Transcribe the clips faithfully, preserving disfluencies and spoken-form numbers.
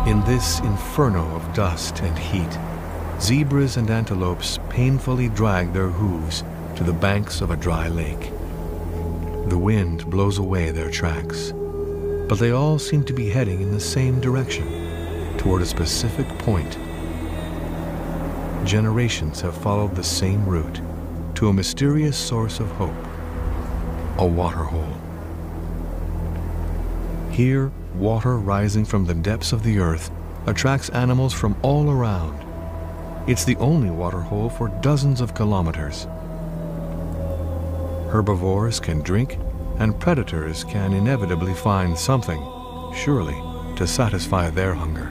In this inferno of dust and heat, zebras and antelopes painfully drag their hooves to the banks of a dry lake. The wind blows away their tracks, but they all seem to be heading in the same direction, toward a specific point. Generations have followed the same route to a mysterious source of hope, a waterhole. Here, water rising from the depths of the earth attracts animals from all around. It's the only waterhole for dozens of kilometers. Herbivores can drink, and predators can inevitably find something, surely, to satisfy their hunger.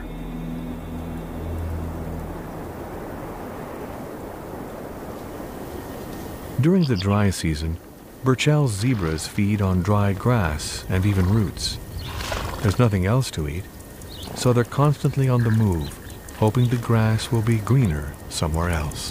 During the dry season, Burchell's zebras feed on dried grass and even roots. There's nothing else to eat, so they're constantly on the move, hoping the grass will be greener somewhere else.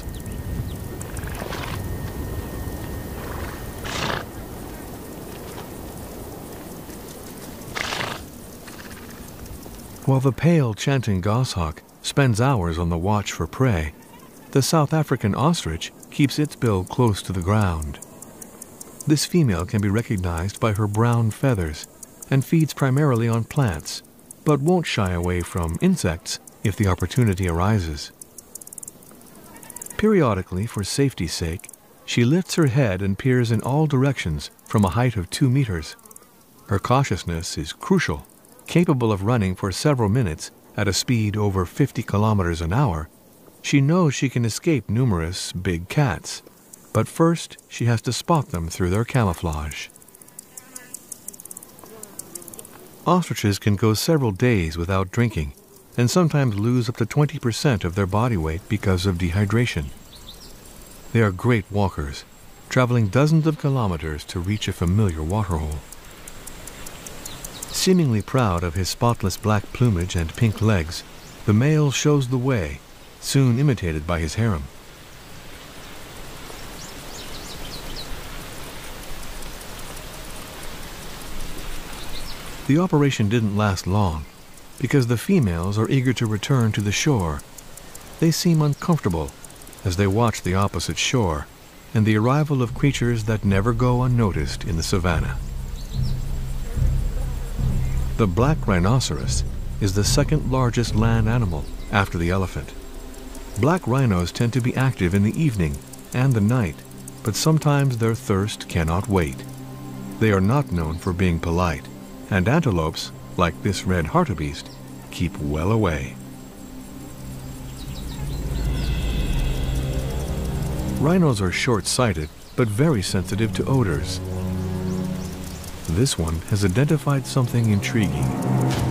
While the pale chanting goshawk spends hours on the watch for prey, the South African ostrich keeps its bill close to the ground. This female can be recognized by her brown feathers and feeds primarily on plants, but won't shy away from insects if the opportunity arises. Periodically, for safety's sake, she lifts her head and peers in all directions from a height of two meters. Her cautiousness is crucial. Capable of running for several minutes at a speed over fifty kilometers an hour, she knows she can escape numerous big cats, but first she has to spot them through their camouflage. Ostriches can go several days without drinking, and sometimes lose up to twenty percent of their body weight because of dehydration. They are great walkers, traveling dozens of kilometers to reach a familiar waterhole. Seemingly proud of his spotless black plumage and pink legs, the male shows the way, soon imitated by his harem. The operation didn't last long, because the females are eager to return to the shore. They seem uncomfortable as they watch the opposite shore and the arrival of creatures that never go unnoticed in the savannah. The black rhinoceros is the second largest land animal after the elephant. Black rhinos tend to be active in the evening and the night, but sometimes their thirst cannot wait. They are not known for being polite, and antelopes, like this red hartebeest, keep well away. Rhinos are short-sighted, but very sensitive to odors. This one has identified something intriguing.